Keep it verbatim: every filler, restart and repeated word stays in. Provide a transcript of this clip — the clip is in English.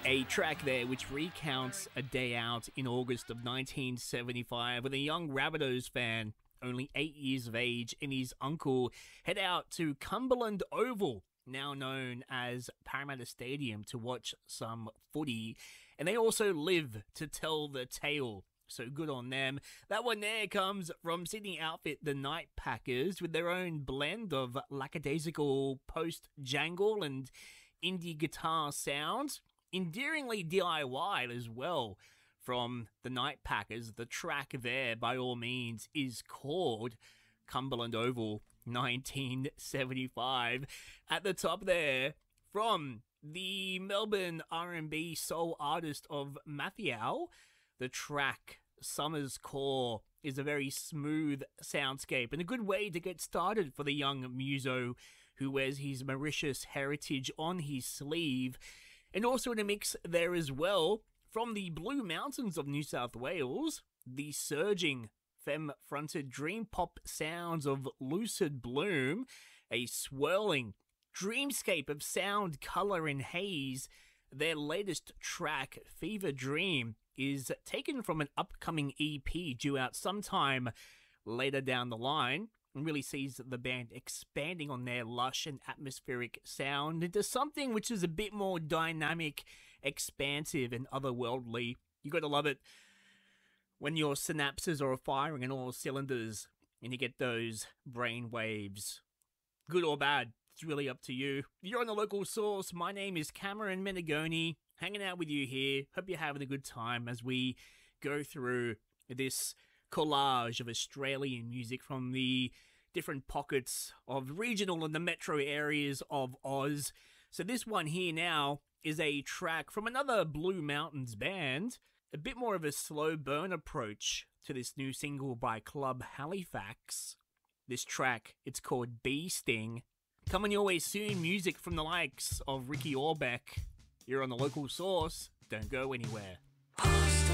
A track there which recounts a day out in August of nineteen seventy-five when a young Rabbitohs fan, only eight years of age, and his uncle head out to Cumberland Oval, now known as Parramatta Stadium, to watch some footy, and they also live to tell the tale. So good on them. That one there comes from Sydney outfit The Night Packers with their own blend of lackadaisical post-jangle and indie guitar sounds. Endearingly D I Y'd as well from The Night Packers. The track there, by all means, is called Cumberland Oval nineteen seventy-five. At the top there, from the Melbourne R and B soul artist of Mathieu, the track Summer's Core is a very smooth soundscape and a good way to get started for the young muso who wears his Mauritius heritage on his sleeve. And also in a mix there as well, from the Blue Mountains of New South Wales, the surging femme-fronted dream pop sounds of Lucid Bloom, a swirling dreamscape of sound, colour and haze. Their latest track, Fever Dream, is taken from an upcoming E P due out sometime later down the line, and really sees the band expanding on their lush and atmospheric sound into something which is a bit more dynamic, expansive and otherworldly. You gotta love it when your synapses are firing in all cylinders and you get those brain waves. Good or bad, it's really up to you. You're on The Local Source. My name is Cameron Menegoni, hanging out with you here. Hope you're having a good time as we go through this collage of Australian music from the different pockets of regional and the metro areas of Oz. So this one here now is a track from another Blue Mountains band, a bit more of a slow burn approach to this new single by Club Halifax. This track, it's called Bee Sting. Coming your way soon, music from the likes of Ricky Orbeck. You're on The Local Source. Don't go anywhere.